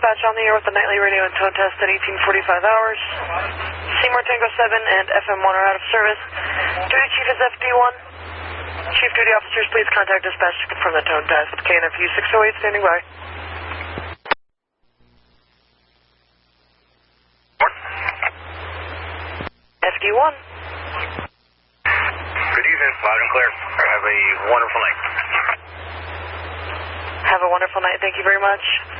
dispatch on the air with the nightly radio and tone test at 1845 hours. Seymour Tango 7 and FM 1 are out of service. Duty Chief is FD1. Chief Duty Officers, please contact dispatch to confirm the tone test. KNFU 608 standing by. FD1. Good evening, loud and clear. Have a wonderful night. Have a wonderful night. Thank you very much.